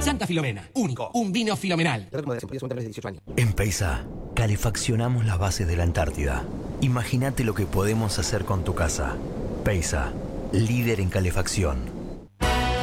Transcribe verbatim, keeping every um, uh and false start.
Santa Filomena, único, un vino filomenal. En Peisa, calefaccionamos las bases de la Antártida. Imagínate lo que podemos hacer con tu casa. Peisa, líder en calefacción.